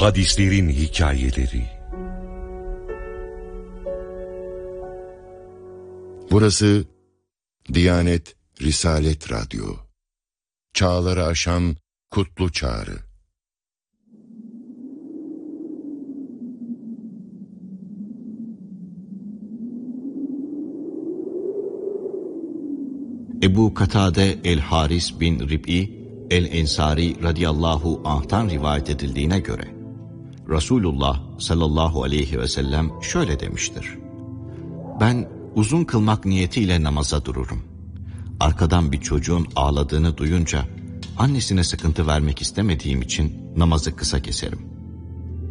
Hadislerin hikayeleri. Burası Diyanet Risalet Radyo. Çağları aşan kutlu çağrı. Ebu Katade el-Haris bin Rib'i el-Ensari radıyallahu anh'tan rivayet edildiğine göre Resulullah sallallahu aleyhi ve sellem şöyle demiştir: ben uzun kılmak niyetiyle namaza dururum. Arkadan bir çocuğun ağladığını duyunca annesine sıkıntı vermek istemediğim için namazı kısa keserim.